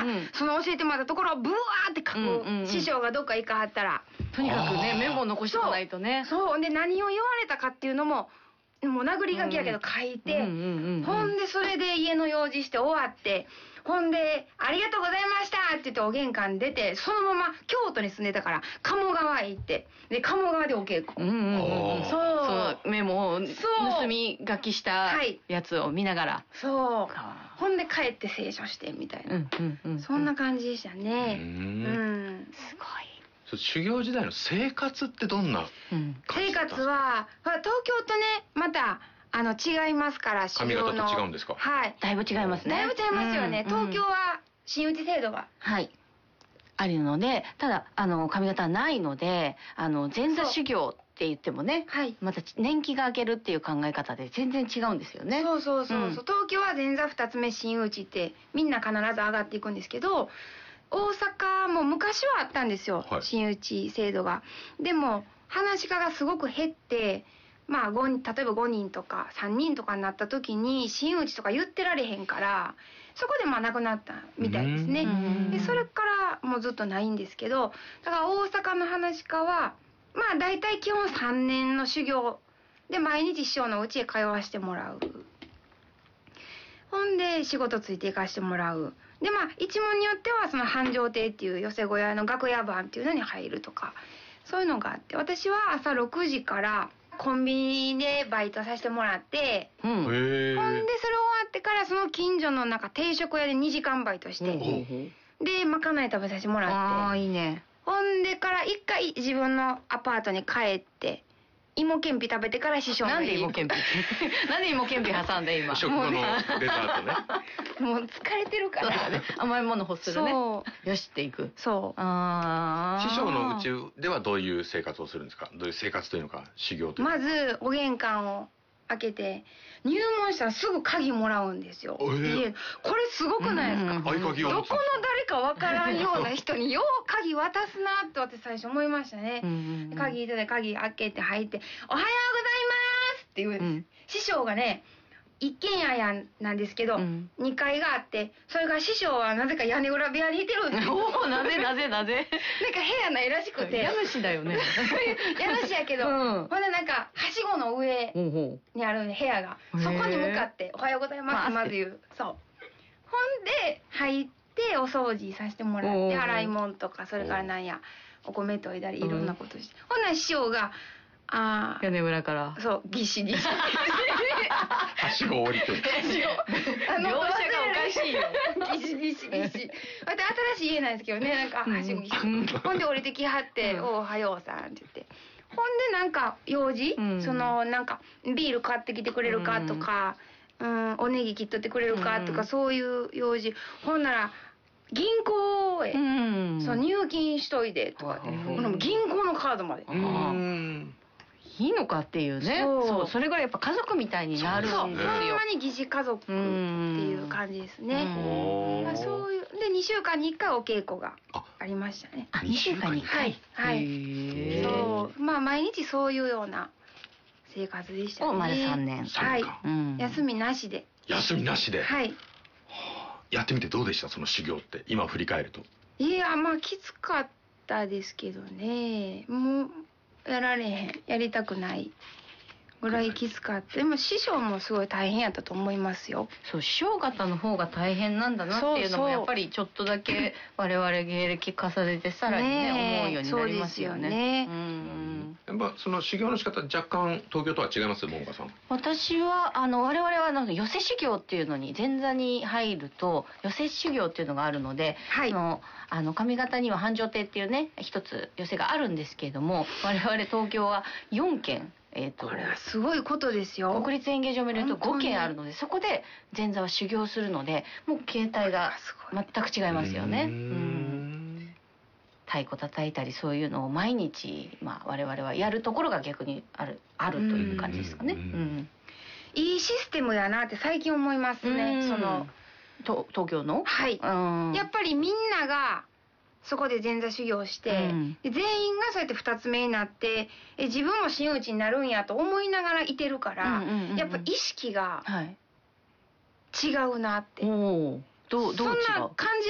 その教えてもらったところをブワーって書く、師匠がどっか行かはったらとにかくねメモを残しておかないとね。 そうで何を言われたかっていうのももう殴り書きやけど書いて、ほんでそれで家の用事して終わって、ほんでありがとうございましたって言ってお玄関出て、そのまま京都に住んでたから鴨川へ行って、で鴨川でお稽古、 そうメモを盗み書きしたやつを見ながら、 そうほんで帰って聖書してみたいな、そんな感じでしたね。 すごい。 修行時代の生活ってどんな生活は東京とねまた違いますから、修行の髪型と違うんですか？ はい、 だいぶ違いますね。 だいぶ違いますよね。東京は真打ち制度があるので、ただ髪型はないので、前座修行って言ってもね、また年季が明けるっていう考え方で全然違うんですよね。 そう東京は前座2つ目真打ちってみんな必ず上がっていくんですけど、大阪も昔はあったんですよ、真打ち制度が。でも噺家がすごく減って、まあ例えば5人とか3人とかになった時に真打ちとか言ってられへんから、そこでまあなくなったみたいですね。でそれからもうずっとないんですけど、だから大阪の噺家はまあ大体基本3年の修行で毎日師匠の家へ通わせてもらう。ほんで仕事ついていかしてもらう。でまあ一門によってはその繁盛亭っていう寄せ小屋の楽屋番っていうのに入るとか、そういうのがあって、私は朝6時からコンビニでバイトさせてもらって、ほんでそれ終わってからその近所のなんか定食屋で2時間バイトして、でまかない食べさせてもらって、 いいね。 ほんでから一回自分のアパートに帰って芋けんぴ食べてから師匠の家。 なんで芋けんぴなんで芋けんぴ挟んで今。 食後のデザートね。 もう疲れてるから甘いもの欲するね。よしっていく。 そう。師匠の家ではどういう生活をするんですか？どういう生活というのか、修行というのか。 まずお玄関を開けて入門したらすぐ鍵もらうんですよ。これすごくないですか？どこの誰かわからんような人によう鍵渡すなって私最初思いましたね。鍵で鍵開けて入って「おはようございます」って言うんです。師匠がね一軒家なんですけど、2階があって、それが師匠はなぜか屋根裏部屋にいてるんですよ。 なぜなんか部屋ないらしくて。 家主だよね。 家主やけど、ほんでなんかはしごの上にある部屋が、そこに向かって「おはようございます」まず言う。そう。ほんで入ってお掃除させてもらって、洗い物とかそれからなんやお米研いだりいろんなことして、ほんなら師匠が屋根裏からそうギシギシはしご降りて描写がおかしいよ。 ギシギシギシ。また新しい家なんですけどね、なんかはしごギシ。ほんで降りてきはって「おはようさん」って言って、ほんでなんか用事、そのなんかビール買ってきてくれるかとか、おネギ切っとってくれるかとか、そういう用事。ほんなら銀行へそう入金しといでとかで、銀行のカードまで。 いいのかっていうね。そう、それぐらいやっぱ家族みたいになるんですよ。 ほんまに疑似家族っていう感じですね。そういうで2週間に1回お稽古がありましたね。 2週間に1回。 はい。そうまあ毎日そういうような生活でしたね。 丸3年。 はい。休みなしで。 休みなしで。 はい。 やってみてどうでした、その修行って、今振り返ると。 いやまあきつかったですけどね、もうやられへん、やりたくないぐらいきつかった。でも師匠もすごい大変やったと思いますよ。 そう、師匠方の方が大変なんだなっていうのもやっぱりちょっとだけ我々芸歴重ねてさらにね思うようになりますよね。 やっぱその修行の仕方若干東京とは違います、桃花さん。 私は我々はなんか寄せ修行っていうのに前座に入ると寄せ修行っていうのがあるので、上方には繁盛亭っていうね一つ寄せがあるんですけれども、我々東京は4軒。 これはすごいことですよ。 国立演芸場も入れると5軒あるので、そこで前座は修行するので、もう形態が全く違いますよね。太鼓叩いたりそういうのを毎日、我々はやるところが逆にあるという感じですかね。 いいシステムやなって最近思いますね。その東京の。 はい。やっぱりみんながそこで前座修行して、で全員がそうやって2つ目になって自分も真打ちになるんやと思いながらいてるから、やっぱ意識が違うなって。 どう違う？ そんな感じ